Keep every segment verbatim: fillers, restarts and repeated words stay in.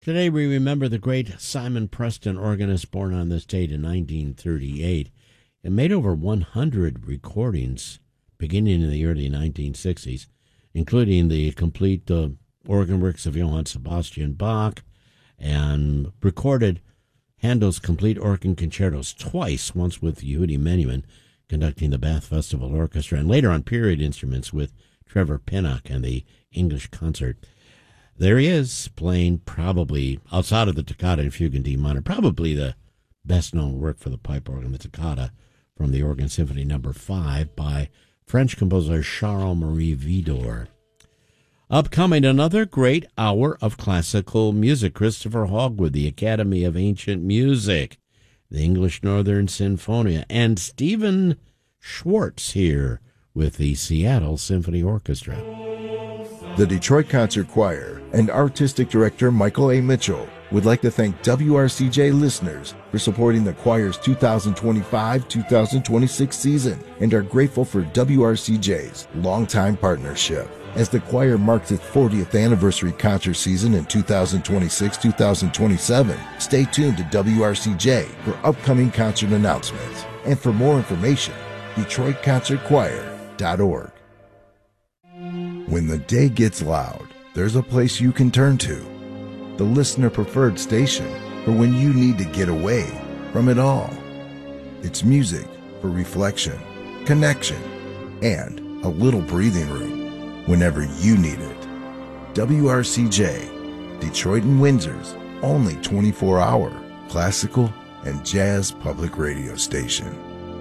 Today we remember the great Simon Preston, organist born on this date in nineteen thirty-eight, and made over one hundred recordings beginning in the early nineteen sixties, including the complete uh, organ works of Johann Sebastian Bach, and recorded Handel's complete organ concertos twice, once with Yehudi Menuhin conducting the Bath Festival Orchestra, and later on period instruments with Trevor Pinnock and the English Concert. There he is, playing probably, outside of the Toccata and Fugue in D minor, probably the best-known work for the pipe organ, the Toccata from the Organ Symphony Number five by French composer Charles-Marie Widor. Upcoming, another great hour of classical music. Christopher Hogwood, the Academy of Ancient Music, the English Northern Sinfonia, and Stephen Schwartz here with the Seattle Symphony Orchestra. The Detroit Concert Choir and Artistic Director Michael A. Mitchell would like to thank W R C J listeners for supporting the choir's two thousand twenty-five two thousand twenty-six season and are grateful for W R C J's longtime partnership. As the choir marks its fortieth anniversary concert season in two thousand twenty-six two thousand twenty-seven, stay tuned to W R C J for upcoming concert announcements. And for more information, Detroit Concert Choir dot org. When the day gets loud, there's a place you can turn to. The listener-preferred station for when you need to get away from it all. It's music for reflection, connection, and a little breathing room whenever you need it. W R C J, Detroit and Windsor's only twenty-four hour classical and jazz public radio station.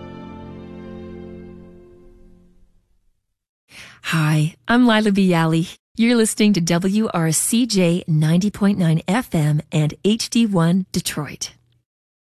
Hi, I'm Lila Bialy. You're listening to W R C J ninety point nine F M and H D one Detroit.